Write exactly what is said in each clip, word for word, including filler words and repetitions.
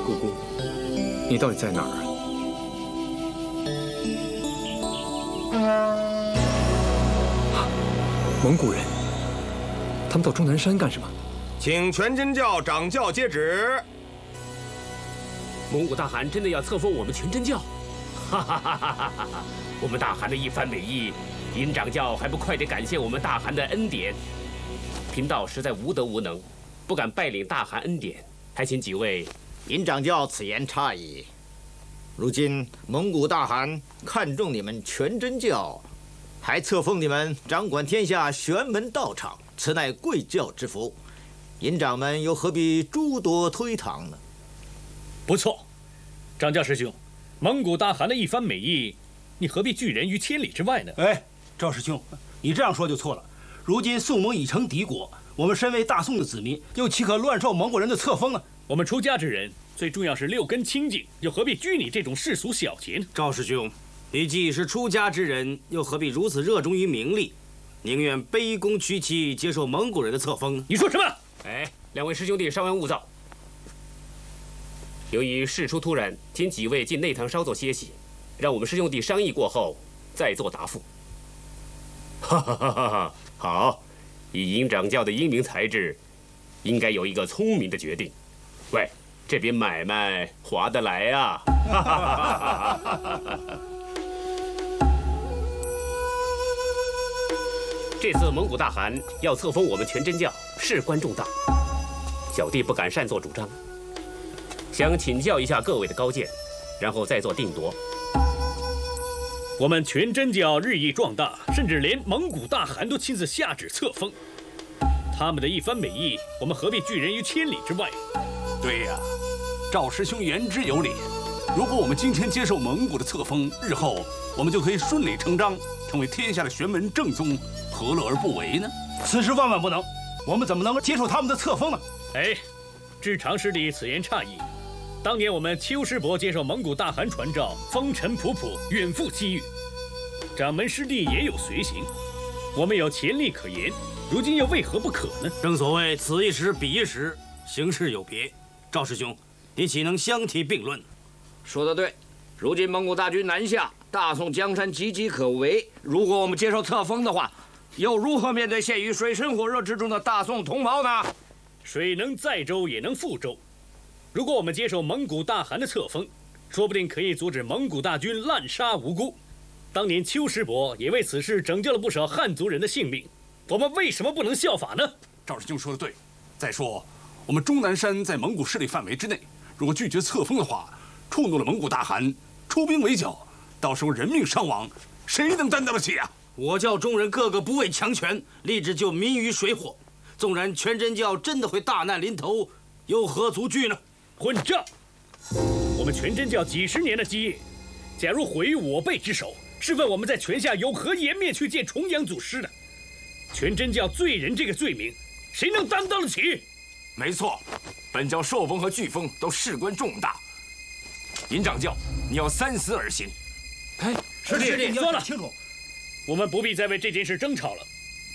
姑姑，你到底在哪儿啊？蒙古人，他们到终南山干什么？ 请全真教掌教接旨。 蒙古大汗真的要册封我们全真教？哈哈哈哈哈哈！我们大汗的一番美意，尹掌教还不快点感谢我们大汗的恩典？贫道实在无德无能，不敢拜领大汗恩典，还请几位。 尹掌教此言差矣。如今蒙古大汗看重你们全真教，还册封你们掌管天下玄门道场，此乃贵教之福。尹掌们又何必诸多推搪呢？ 不错，掌教师兄，蒙古大汗的一番美意，你何必拒人于千里之外呢？ 哎，赵师兄，你这样说就错了。如今宋蒙已成敌国，我们身为大宋的子民，又岂可乱受蒙古人的册封啊？ 我们出家之人，最重要是六根清净，又何必拘你这种世俗小节呢？ 赵师兄，你既是出家之人，又何必如此热衷于名利，宁愿卑躬屈膝接受蒙古人的册封呢？ 你说什么？ 哎，两位师兄弟稍安勿躁。由于事出突然，请几位进内堂稍作歇息，让我们师兄弟商议过后再做答复。哈哈哈哈！好，以尹掌教的英明才智，应该有一个聪明的决定。喂，这笔买卖划得来啊！哈哈哈哈！这次蒙古大汗要册封我们全真教，事关重大，小弟不敢擅作主张。想请教一下各位的高见，然后再做定夺。 我们全真教日益壮大，甚至连蒙古大汗都亲自下旨册封。他们的一番美意，我们何必拒人于千里之外？ 对呀，赵师兄言之有理。如果我们今天接受蒙古的册封，日后我们就可以顺理成章成为天下的玄门正宗，何乐而不为呢？ 此事万万不能，我们怎么能接受他们的册封呢？ 哎，知常师弟此言差矣。当年我们丘师伯接受蒙古大汗传召，风尘仆仆，远赴西域，掌门师弟也有随行，我们有潜力可言，如今又为何不可呢？ 正所谓此一时彼一时，形势有别。赵师兄，你岂能相提并论？ 说得对，如今蒙古大军南下，大宋江山岌岌可危。如果我们接受册封的话，又如何面对陷于水深火热之中的大宋同胞呢？ 水能载舟，也能覆舟。如果我们接受蒙古大汗的册封，说不定可以阻止蒙古大军滥杀无辜。当年丘师伯也为此事拯救了不少汉族人的性命，我们为什么不能效法呢？ 赵师兄说的对。再说，我们终南山在蒙古势力范围之内，如果拒绝册封的话，触怒了蒙古大汗，出兵围剿，到时候人命伤亡，谁能担当得起啊？ 我教中人个个不畏强权，立志救民于水火。纵然全真教真的会大难临头，又何足惧呢？ 混账！我们全真教几十年的基业，假如毁于我辈之手，试问我们在泉下有何颜面去见重阳祖师呢？全真教罪人这个罪名，谁能担当得起？ 没错，本教受封和拒封都事关重大。尹掌教，你要三思而行。 哎，师弟，你说了清楚，我们不必再为这件事争吵了。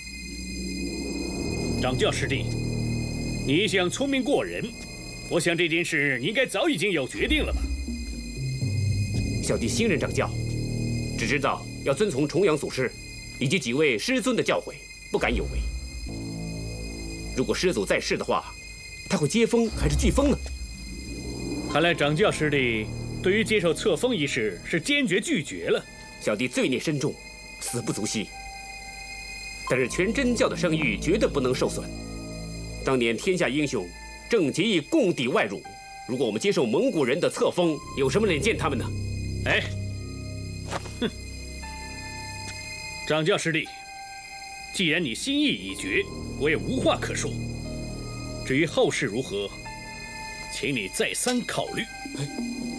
掌教师弟，你一向聪明过人，我想这件事你应该早已经有决定了吧？ 小弟新任掌教，只知道要遵从重阳祖师以及几位师尊的教诲，不敢有违。如果师祖在世的话，他会接封还是拒封呢？ 看来掌教师弟对于接受册封一事是坚决拒绝了。 小弟罪孽深重，死不足惜。但是全真教的声誉绝对不能受损。当年天下英雄正结义共抵外辱，如果我们接受蒙古人的册封，有什么脸见他们呢？ 哎，哼！掌教师弟，既然你心意已决，我也无话可说。至于后事如何，请你再三考虑。